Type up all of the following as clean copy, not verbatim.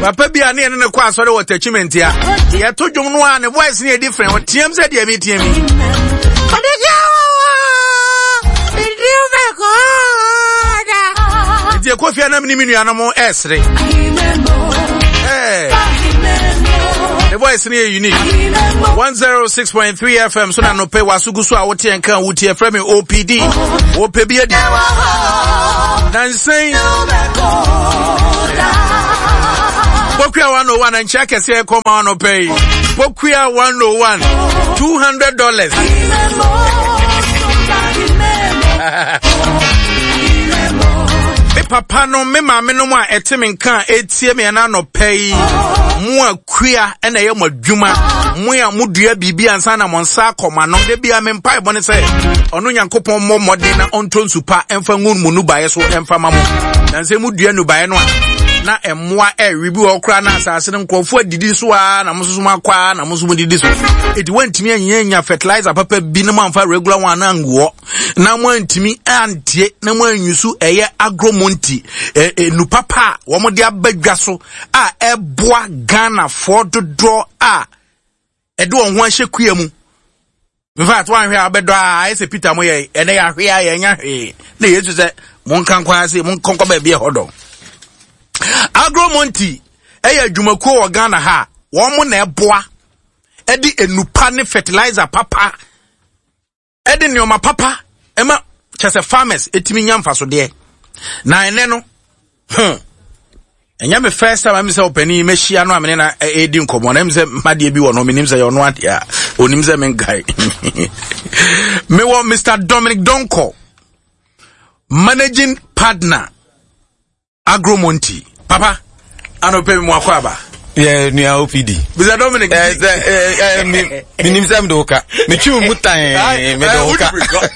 Papa bi ane ne kwa asore water achievement ya. Ye to dwom no a ne voice ne different. What TM said dey me TM. Dia Kofi Anam ni minu anamo esre. The voice is unique. 106.3 FM. So na no pay wasugu so a wote enka wote e frame OPD. OPB adi. Dancing. Pokuya 101 and check say come on no pay. Pokuya 101 $200. Papa no me ma me no mo a etime nka etie me na no pay mo akua na ye mo adwuma mo ya modua bibi ansa na mo nsa akoma no de bia me mpa ebone se ono Nyankopon mo mode na onto nsupa emfa ngun mu nu bae so emfa mamo na se modua nu bae no a na emmoa ribi okra na asase ne nkrofo adidi so a na mososo makwa na mososo didi so eti wantimi anya fertilizer papa bi na manfa regular one na ngo na mo antimi antie na mo anyusu eye agromonti nu papa wo mo de abadwa so a eboa Ghana for dodo a edo ho ahekua mu in fact one hwe abedo a ese Peter mo ye ene ya hwe a ye nya hwe na Yesu se mon kan kwa ase mon konko ba bia hodo Agromonti eya dwumakuo wo Ghana ha wo mo na eboa edi enupa ne fertilizer papa edi neoma papa ema chese farmers etimi nyamfa so de na ene no enya me first time am say opani me hia no amene na edi nkomo na me say made bi wo no me nim say yo no atia onim say men guy me wo Mr. Dominic Donko, managing partner Agromonti. Papa, anope mo akwaba. Yeah, ni OPD. Mr. Dominic. Minimum doka. Michu mutai medoka.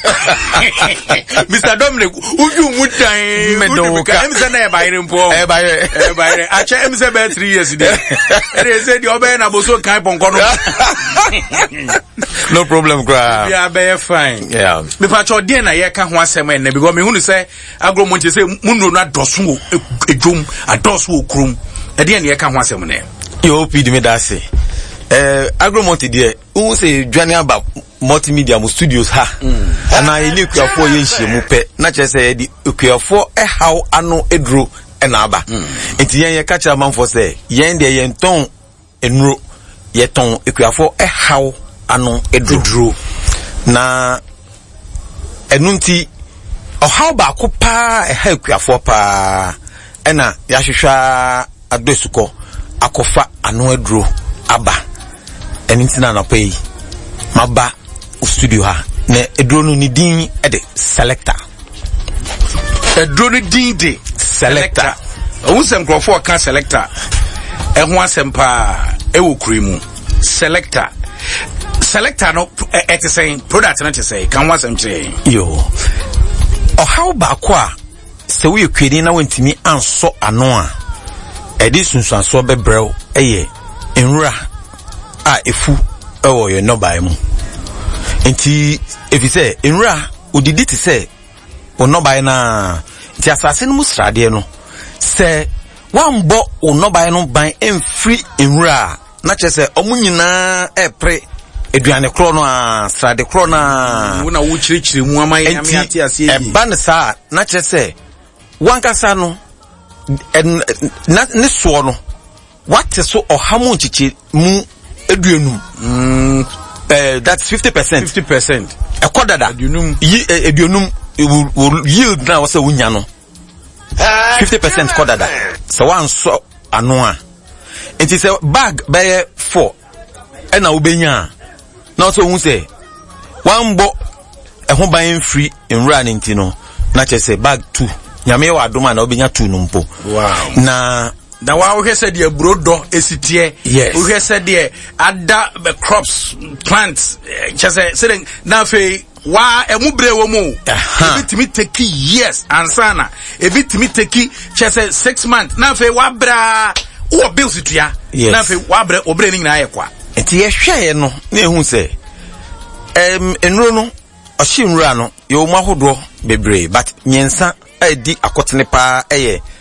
Mr. Dominic, uju mutai medoka. Emse na e bayire mpo. E bayire. Acha emse be 3 years dey. They say the obey na boso kan ponko no. No problem, gra. Yeah, be fine. Yeah. Me fa cho dey na ye ka ho asem en because me hunu say Agromonti say munro na doso edwom adoso okrum. Ede na ye ka ho asem ne. Yo OPD me da say. Agromonti there. Who say dwane aba multimedia mu studios ha. Na ile kuafo ye nhie mu pe. Na che say di kuafo haw ano edro na aba. Enti yen ye ka cha manfo say yen de yen ton enro ye ton kuafo haw ano edro. Na enunti haw ba ko pa kuafo pa. Na ya hwehwa adosuko akofa ano edro aba enitina na pay maba studio ha na edro no ni din e de selector edro ni din de selector o sem crofo ka selector e ho asempa e wo kurimu selector no e te say product na te say kan wasem che yo o how ba kwa se we kwedi na wantimi anso ano a edi sunsuanso bebrel eye enra a efu ewo ye no bai mu enti efi se enra odidi ti se o no bai na ti asase no musrade no se wambo o no bai no ban emfri enra na chese omunyina epre eduane kro no a srade kro na wona wo chirichiri mu amaye ame ati ase yi e ban sa na chese wankasa no ne so no what so ohamu nchichi mu eduenum that's 50% ekodada eduenum will yield na wasa wunya no 50% kodada so one so ano a enti se bag by 4 na obenya na so hu se one bo ehun ban free in run enti no na che se bag 2 nyame wa adoma na obenya 2 no mpo wow na wa wo hwese de brodo esitie wo hwese de ada crops plants chese sitting na fe wa emubre wo mu ebitimi take years ansana ebitimi take chese 6 months na fe wa bra wo bills tua na fe wa bra obre ni na yekwa enti ye hwe no na ehun se enro no ohimra no ye o mahodo bebre but nyensa edi akotene pa eye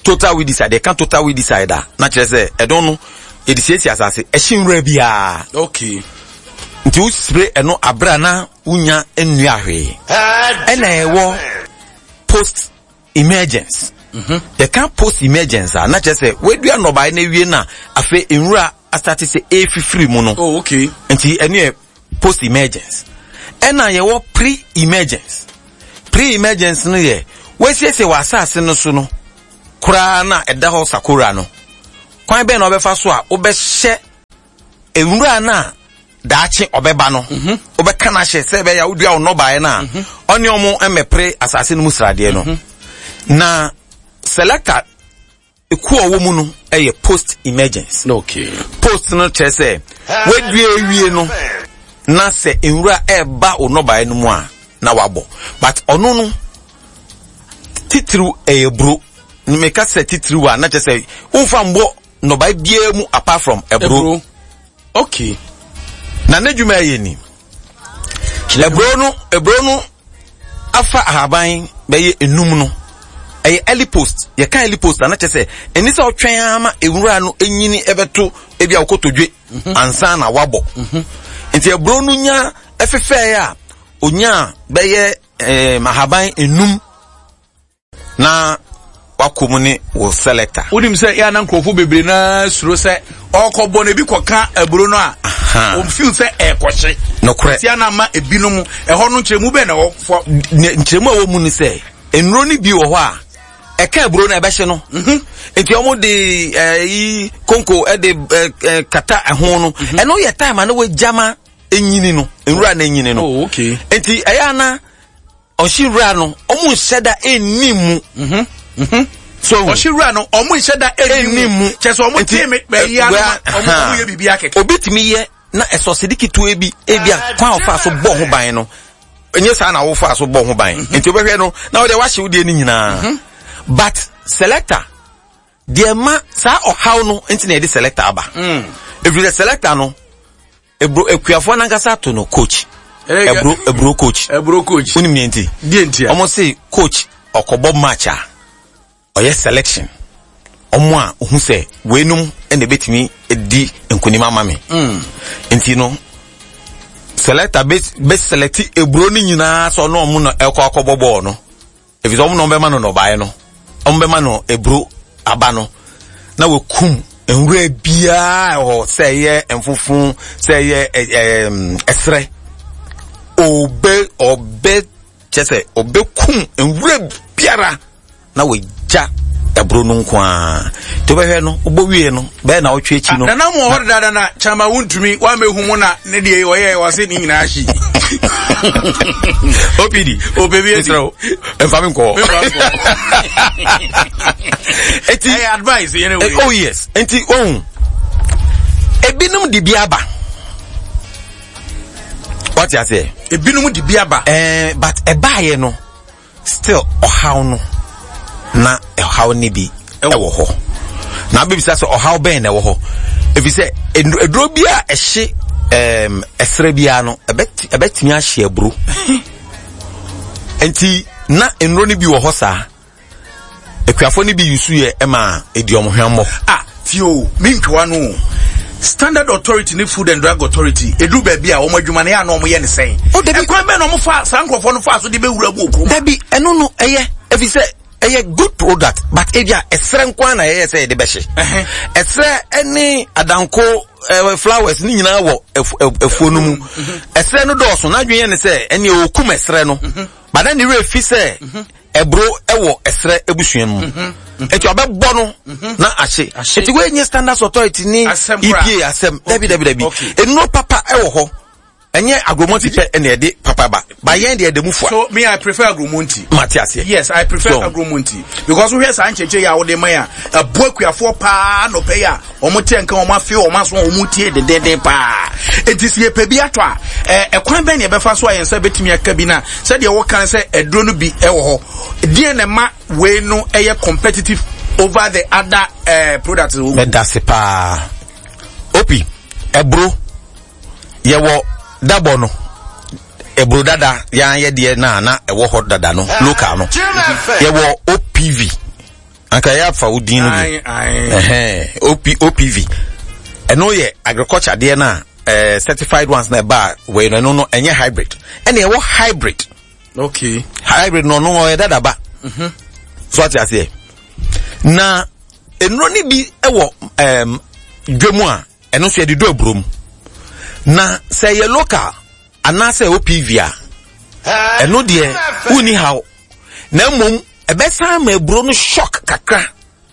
total weedicide they can total weedicide na chere say I don't know e disesi asase e shinwura bia okay nti u spray eno abra na unya enu ahwe ena ewo post emergence they can post emergence na chere say we dua no ba na wie na afa enwura start say e free mu no oh okay nti enu post emergence ena yewo pre emergence no ye we say wa asase no so no kura na eda ho sakura no kwan be na obefa so a obehye enwura na daachi obeba no obeka na hye se be ya odua wo no bae na oni omo emepre asase no musrade no na selector eku owo mu no eye post emergence okay post no chese we dua wie no na se enwura eba wo no bae no mu a na wabo but ono no titru eyebro nimeka se titru wa na chese unfa mbo no bae bia mu apart from ebro okay na nedwuma yeni ebro no afa ahaban beye enum no eye early post ye kan early post na chese eni se otwen ama ewura no enyini ebeto ebia okotodwe ansa na wabo nti ebro no nya efefe ya onya beye mahaban enum na wakomune wo selector unim se ya na nkrofo bebre na suro se okobo na bi koka ebro no a o feel se ekohye no kure tia na ma ebinom eho no nkyeremu be na wo nkyeremu a wo mu ni se enuro ni bi wo ho a eka ebro na ebehye no enti omo de yi konko e de kata eho no eno ye time na we jama enyini no enura na enyini no oh okay enti eya na oshirura no omo nsheda enimu so oshirura no omo nsheda enimu cheso omo timi be ya omo ye bibia keke obitimi ye na esosidi tu ebi kwa ofa so bo ho ban no enye sa na wo fa so bo ho ban enti obehwe no na wo de wa hye wo de ni nyina but selector de ma sa ohaw no enti na e de selector aba if the selector no ebro ekuafo na nkasa to no coach ebro coach uni mienti dientia omo say coach okobo match a oye selection omo a ohu say wenum ene betimi edi enkunima mame enti no selector best select ebro ni nyina so no omo no ekokobo ball no if omo no be ma no bae no omo be ma no ebro aba no na we kum enwura bia ho say ye enfufun say ye esre obe chese obe kum enwura biara na we ja ebro no nkwa to behwe no obowie no be na otwe echi no na mo hore dada na chama wuntumi wa mehu mu na ne de ye wase ni nyina ahyi opidi obebi etro enfami nko eti advice anyway oh yes enti ebinum di biaba what you say ebinum di biaba but ebaye no still ohaw no na ohaw ni bi ewo ho na bebisa so ohaw ben na ewo ho if you say edro bia ehye esre bia no ebetimi ahye ebro enti na enro ni bi wo ho saa ekuafo ni bi yusu ye ema ediom hwammo fio mintwa no Standard Authority ni Food and Drug Authority edu ba bia wo madwuma na ya na omo ye ne sen ekwan be na omo fa sankrofo no fa so de be wura bu okro dabi eno no eye if you say a good product but edia esre nkwan na ye say de be hye esre eni adanko flowers ni nyina wo efuo no mu esre no do so na dwen ye ne say eni okum esre no but then the refi say ebro ewo esre ebusuan mu eti obebbo no na ahye eti we nye Standard Authority ni EPA asem dabi eno papa ewo ho enye agromonti pe ene ede papa ba yen de edemufua so me I prefer agromonti Matias yes I prefer agromonti because we hear san cheche ya wo de man ya abuakuafo pa no pe ya omo te nkan omo afi omo aso omo tie de pa enti sie pe bi ato a ekwan ben ne be fa so ayensa betimi aka bi na se de wo kan se edro no bi ewo ho die ne ma we no eye competitive over the other products me dase pa opi ebro yewo dabo no ebro dada ya ye de na ewo ho dada no local no yewo OPV anka ya fa udin no bi OPV eno ye agriculture de na certified ones na ba we no enye hybrid ene ye wo hybrid. Okay, hybrid no ye dada ba so what you say na enro ni bi ewo dwemu a eno so ye de do abrom na say ye local ana say OPV a eno de uni how na mom ebesa ma ebro no shock kakra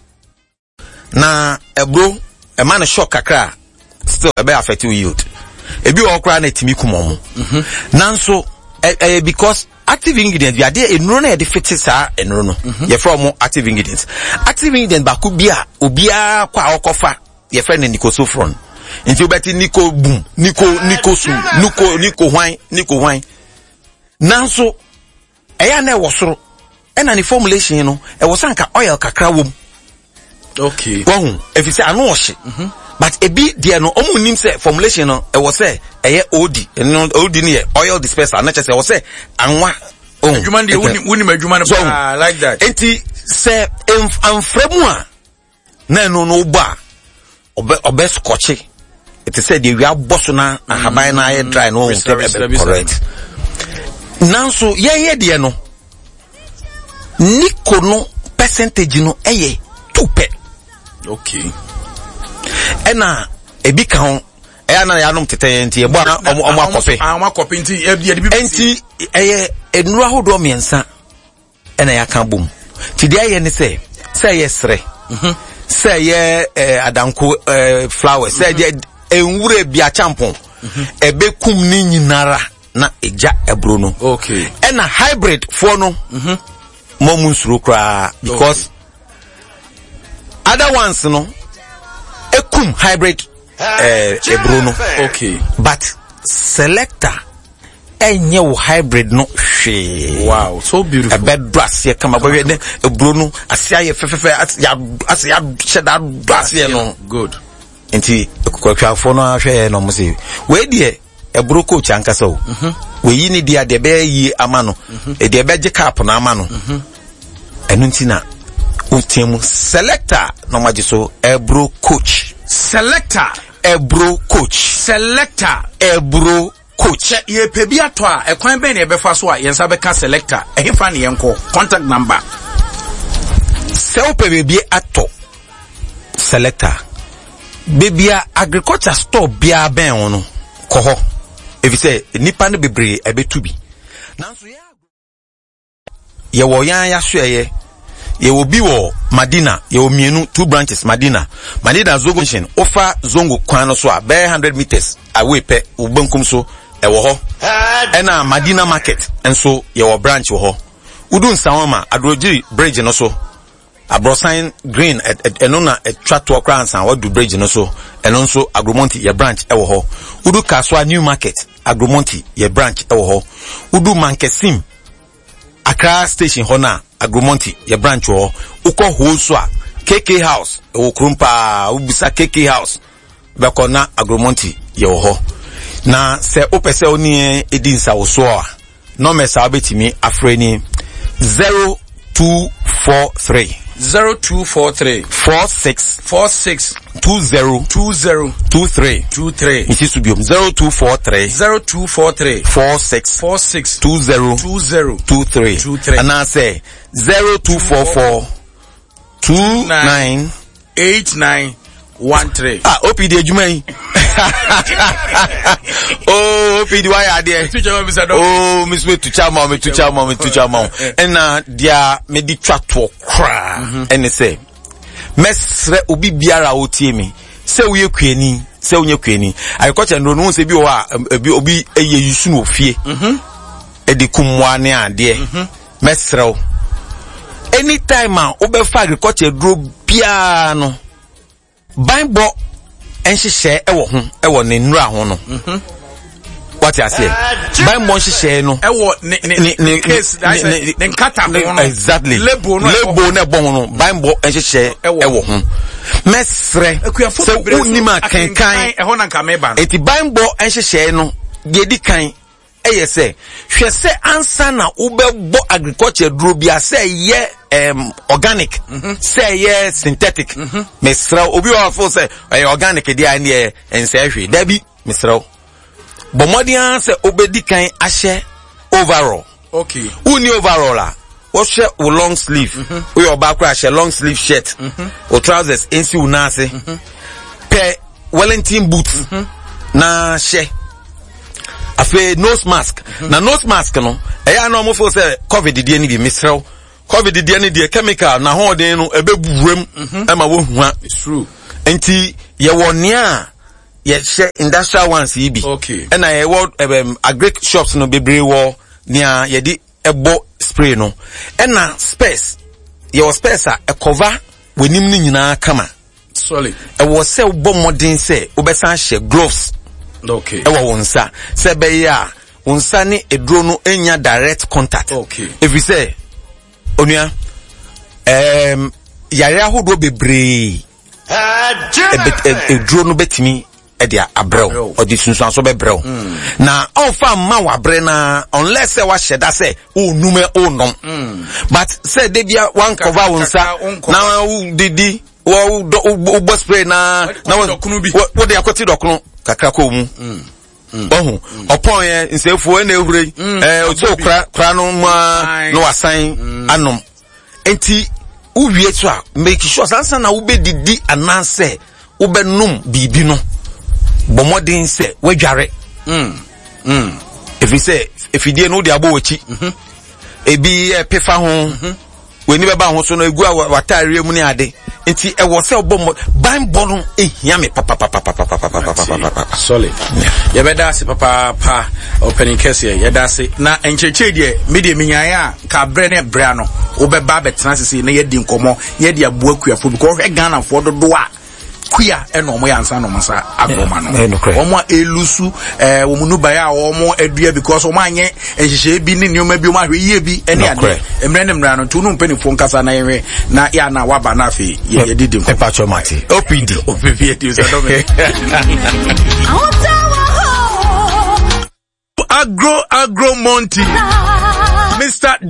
na ebro e man shock kakra still ebe affect yield ebi okra na timi kumomo nanso because active ingredients we are there enro na de fit sa enro no ye from active ingredients ba ku bia obia kwa okofa ye friend Nicosofron nti obeti Nico boom Nico su Nico hwan nanso eya na wosoro ena ni formulation no e wo sanka oil kakra wom. Okay, won if you say anu ohye but ebi dia no omunim say formulation no e wo say eye OD ni ye oil disperser na chese wo say anwa adwuma de woni madwuma no ba like that enti say amframu a na no ba obe scotche it is said we are bosso na ahaban na ye dry no correct now so ye dia no Nico no percentage no eye 2%. Okay. Ena ebi kan eya na ya nom tete nti e bo na omo akope. Omo akope nti e bia de bi. Nti eye enura hodo miensa ena ya kan bom. Ti de aye ne say ye sre. Say ye adanko flower say de enwure bia champon. Ebe kum ni nyinara na eja ebro no. Okay. Ena hybrid for no. Momun kra because other ones no ekum hybrid ebro no. Okay, but selector enye wo hybrid no hwe. Wow, so beautiful. A bed brass ye kama boy ne ebro no asia ye fefefe asia sheda brass ye no good enti kwatwafo no ahwe no mo se we de ebro coach ankasa o we yi ni dia de be yi ama no e de be je cap na ama no enu ntina utiemu selector no majiso ebro coach selector ebro coach selector ebro coach ye pebi ato a ekwan be na e befa so a yensa be ka selector ehefa ne yenko contact number se o pebi ato selector bebia agriculture store bia ben wono koho if you say nipa ne bebre ebetubi nanso ye wo yan ya so ye will be wo Madina, ye will mienu 2 branches Madina Zongo Mission offer Zongo kwano so a 100 meters away pe ubankum so e wo ho ena Madina market enso ye wo branch wo ho udun sawama adroji bridge no so abrosign green eno na atwa to okra ansan wo du bridge no so eno nso Agromonti ye branch e wo ho udu Kaswa new market Agromonti ye branch e wo ho udu Mankesim Accra station hona Agromonti ye branch wo uko ho a KK house wo krumpa ubisa KK house beko na Agromonti ye wo ho na se opese oni edinsa wo so a no mesa betimi afreni 0243 46 20 it is to be 0243 46 20 and I say 0244 298913 OPD ejumai oh OPD why are there oh miss me to chama and dia me di twato kra and say mesre obi biara otie mi se wo yekuani se wo nyekuani agriculture no no se bi wo a obi eye yusu no fie e de kumwa ne ade mesre anytime a obefa agriculture dro bia no Bible enhyehyɛ ɛwɔ ho ɛwɔ ne nnura ho no what you say Bible enhyehyɛ no ɛwɔ ne case ne nkata ho no exactly label na ɛbɔ no Bible enhyehyɛ ɛwɔ ho mesrɛ sɛ unima kankan ɛhɔ na nka meba eti Bible enhyehyɛ no yedi kan say hwe say ansa na ubebo agriculture duro bia say ye organic say ye synthetic mesra obi wa fo say organic dia na ye ense hwe da bi mesra bomodian say obedi kan ahye overall okay uni overall la what share long sleeve we your back crash long sleeve shirt or trousers ensi unase pe Wellington boots na she afi nose mask na nose mask no eya na mo fo say covid die ni bi misrew covid die ni die chemical na ho den no ebebuwem e ma wo hua it's true enti ye wonia ye she industrial ones yi bi okay e na ye wo agric shops no bebre wo nia ye di ebo spray no e na space ye wo space a cover wenim ni nyina kama solid e wo se bo modern say obesan hye gloves okay e wo wonsa se be ya wonsa ni eduro no enya direct contact okay if we say onua yare ahodo bebre eduro no betimi e dia abrel o di sunsun aso be brel na ofa ma wa bre na unless say wa sheda say o nume o nom but say de bia one cover wonsa na didi wo bo spray na wo de akoti dokunu kakra ko mu ohu opon ye nsefo na ehurei ozo kra no ma no asan anom enti uwie to a make sure sansa na wo be didi ananse wo be num bibi no bomodin se wadware if you say if you dey no dey abo wachi ebi pefa ho weni beba ho so no egu watare mu ni ade enti e wo se obom ban bono ehia me papa solid ye beda se papa opening case ye da se na encheche de media minyaya ka bre ne bra no wo beba betena sese na ye di nkomo ye di abo akuafo because Ghana fo dodo a kuya eno mo yansa no masa agoma no omo elusu wo nu baya omo adua because omo anye enhihye bi ni nyoma bi omo ahwe yie bi ene ade emre ne mra no to nu mpani fo nkasa na yenwe na ya na waba na afi ye didi nko pacho mate opd e so do me agro Monty Mr.